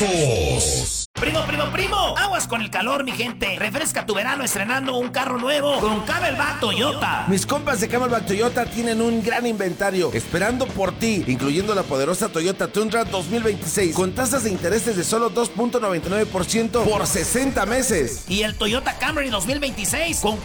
Gazos. Primo, aguas con el calor, mi gente. Refresca tu verano estrenando un carro nuevo con Camelback Toyota. Mis compas de Camelback Toyota tienen un gran inventario esperando por ti, incluyendo la poderosa Toyota Tundra 2026 con tasas de intereses de solo 2.99% por 60 meses. Y el Toyota Camry 2026 con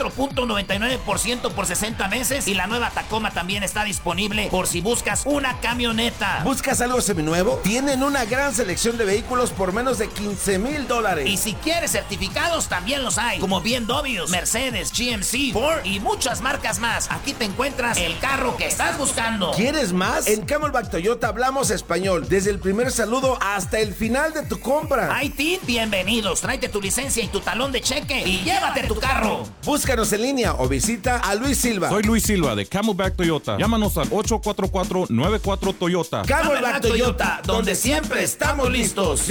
4.99% por 60 meses. Y la nueva Tacoma también está disponible por si buscas una camioneta. ¿Buscas algo seminuevo? Tienen una gran selección de vehículos por menos de $15,000. Y si quieres certificados, también los hay, como BMW, Mercedes, GMC, Ford y muchas marcas más. Aquí te encuentras el carro que estás buscando. ¿Quieres más? En Camelback Toyota hablamos español, desde el primer saludo hasta el final de tu compra. Haití, bienvenidos. Tráete tu licencia y tu talón de cheque y llévate tu carro. Búscanos en línea o visita a Luis Silva. Soy Luis Silva de Camelback Toyota. Llámanos al 844-94 Toyota. Camelback Toyota, donde siempre estamos listos.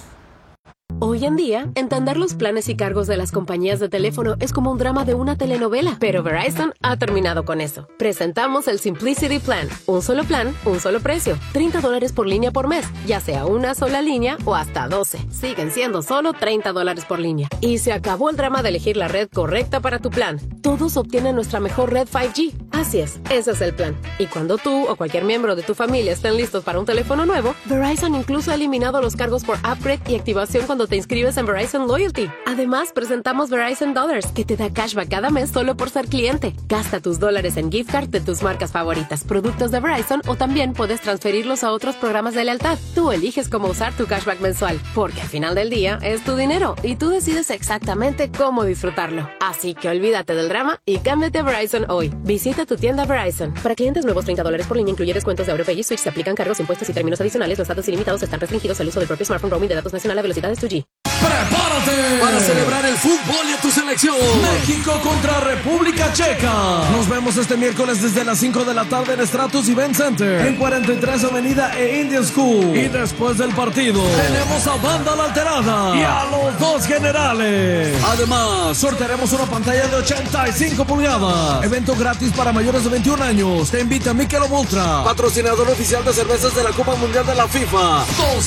Hoy en día, entender los planes y cargos de las compañías de teléfono es como un drama de una telenovela, pero Verizon ha terminado con eso. Presentamos el Simplicity Plan. Un solo plan, un solo precio. $30 por línea por mes, ya sea una sola línea o hasta 12. Siguen siendo solo $30 por línea. Y se acabó el drama de elegir la red correcta para tu plan. Todos obtienen nuestra mejor red 5G. Así es, ese es el plan. Y cuando tú o cualquier miembro de tu familia estén listos para un teléfono nuevo, Verizon incluso ha eliminado los cargos por upgrade y activación cuando te inscribes en Verizon Loyalty. Además, presentamos Verizon Dollars, que te da cashback cada mes solo por ser cliente. Gasta tus dólares en gift card de tus marcas favoritas, productos de Verizon, o también puedes transferirlos a otros programas de lealtad. Tú eliges cómo usar tu cashback mensual, porque al final del día es tu dinero y tú decides exactamente cómo disfrutarlo. Así que olvídate del drama y cámbiate a Verizon hoy. Visita tu tienda Verizon. Para clientes nuevos, $30 por línea incluye descuentos de AuroPay y Switch. Se aplican cargos, impuestos y términos adicionales. Los datos ilimitados están restringidos al uso del propio smartphone. Roaming de datos nacional a velocidades 2G. ¡Prepárate para celebrar el fútbol y a tu selección! México contra República Checa. Nos vemos este miércoles desde las 5 de la tarde en Stratus Event Center, en 43 Avenida e Indian School. Y después del partido tenemos a Banda La Alterada y a los dos generales. Además, sortearemos una pantalla de 85 pulgadas. Evento gratis para mayores de 21 años. Te invita Michelob Ultra, patrocinador oficial de cervezas de la Copa Mundial de la FIFA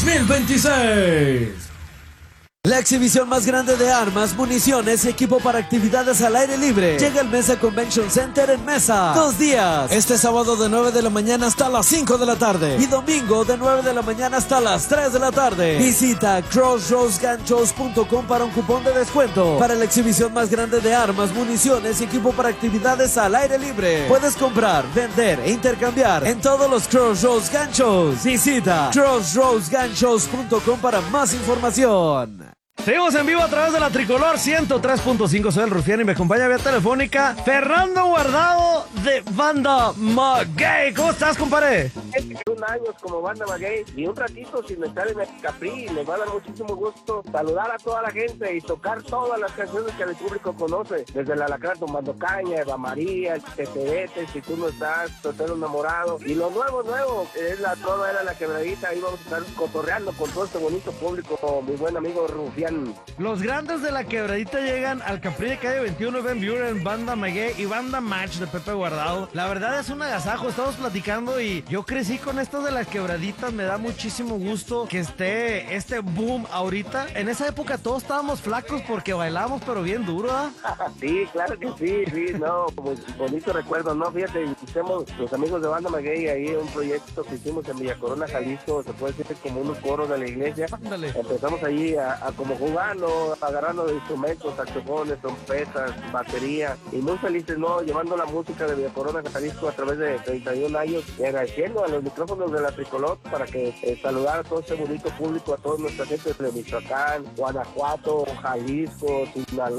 2026. La exhibición más grande de armas, municiones y equipo para actividades al aire libre llega al Mesa Convention Center en Mesa. 2 días. Este sábado de 9 de la mañana hasta las 5 de la tarde. Y domingo de 9 de la mañana hasta las 3 de la tarde. Visita crossroadsgunshows.com para un cupón de descuento para la exhibición más grande de armas, municiones y equipo para actividades al aire libre. Puedes comprar, vender e intercambiar en todos los Crossroads Gun Shows. Visita crossroadsgunshows.com para más información. Seguimos en vivo a través de la Tricolor 103.5. Soy el Rufián y me acompaña vía telefónica Fernando Guardado de Banda Maguey. ¿Cómo estás, compadre? 21 años como Banda Maguey y un ratito sin estar en el Capri. Les va a dar muchísimo gusto saludar a toda la gente y tocar todas las canciones que el público conoce. Desde el Alacrán tomando caña, Eva María, el Teterete, Si tú no estás, Soltero enamorado. Y lo nuevo, es la trova, era la quebradita. Ahí vamos a estar cotorreando con todo este bonito público, mi buen amigo Rufián. Los grandes de la quebradita llegan al Capri de calle 21, Ben Buren, Banda Maguey y Banda Match de Pepe Guardado. La verdad es un agasajo, estamos platicando y yo crecí con esto de las quebraditas. Me da muchísimo gusto que esté este boom ahorita. En esa época todos estábamos flacos porque bailábamos pero bien duro, ¿eh? Sí, claro que sí, no, como bonito recuerdo, ¿no? Fíjate, hicimos los amigos de Banda Maguey ahí un proyecto que hicimos en Villa Corona, Jalisco, se puede decir como unos coros de la iglesia. Ándale. Empezamos allí a como jugando, agarrando de instrumentos, saxofones, trompetas, batería, y muy felices, ¿no? Llevando la música de Villa Corona, Jalisco a través de 31 años, y agradeciendo a los micrófonos de la Tricolor para que saludar a todo este bonito público, a toda nuestra gente de Michoacán, Guanajuato, Jalisco, Sinaloa.